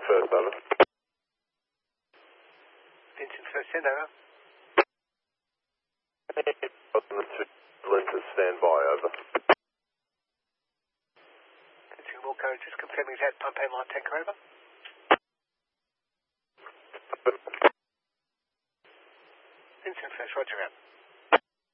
first, over. Vincent first, send over. Linton, stand by, over. Vincent Walker, just confirming that pump and line tanker, over. Vincent first, roger out.